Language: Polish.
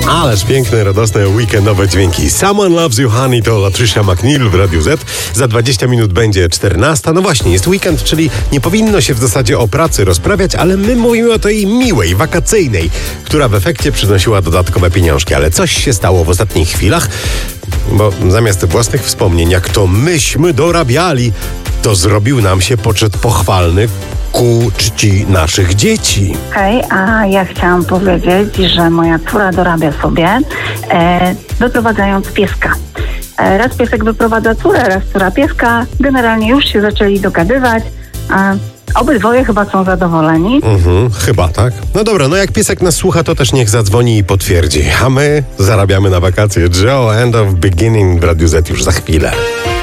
Ależ piękne, radosne, weekendowe dźwięki. Someone Loves You Honey to Latricia McNeil w Radiu Z. Za 20 minut będzie 14. No właśnie, jest weekend, czyli nie powinno się w zasadzie o pracy rozprawiać, ale my mówimy o tej miłej, wakacyjnej, która w efekcie przynosiła dodatkowe pieniążki. Ale coś się stało w ostatnich chwilach, bo zamiast własnych wspomnień, jak to myśmy dorabiali, to zrobił nam się poczet pochwalny ku czci naszych dzieci. Hej, a ja chciałam powiedzieć, że moja córa dorabia sobie, wyprowadzając pieska. Raz piesek wyprowadza córę, raz córa pieska. Generalnie już się zaczęli dogadywać. Obydwoje chyba są zadowoleni. Chyba tak. No dobra, no jak piesek nas słucha, to też niech zadzwoni i potwierdzi. A my zarabiamy na wakacje. Joe, End of Beginning w Radiu Z już za chwilę.